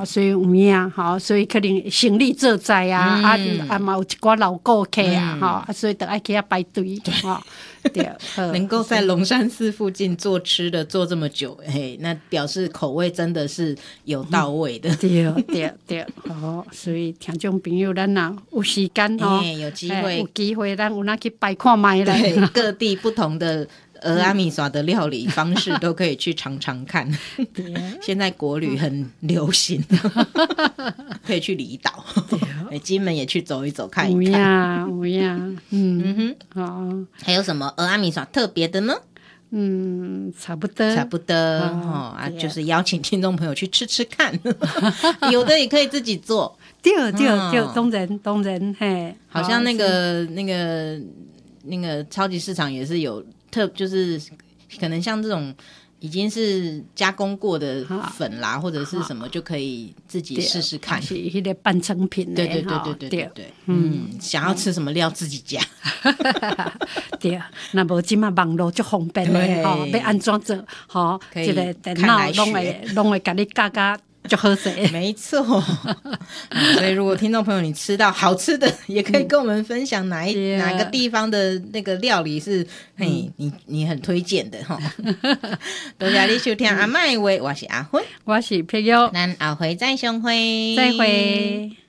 所以有影吼，所以可能生理做在啊，嘛有一寡老顾客啊，所以就爱去遐排队吼。对， 能够在龙山寺附近做吃的做这么久，嘿，那表示口味真的是有到位的。 对，所以听众朋友，咱若有时间有机会， 咱有哪去拜看卖啦。 对，各地不同的蚵仔米线的料理方式都可以去尝尝看。现在国旅很流行，可以去离岛，金门也去走一走看一看。 有呀，好。 还有什么蚵仔米线特别的呢？ 差不多就是邀请听众朋友去吃吃看，有的也可以自己做。 对，当然，嘿， 好像那个超级市场也是有就是可能像这种已经是加工过的粉啦，或者是什么就可以自己试试看， 是那个半成品的。 对，想要吃什么料自己加。 对，那无现在网络就方便的，要安怎做，这个电脑拢会给你教就好食。 没错。所以如果听众朋友你吃到好吃的，也可以跟我们分享哪个地方的那个料理是你很推荐的。多谢你收听阿嬷的话，我是阿芬， 我是佩玉， 咱后回再相会， 再会。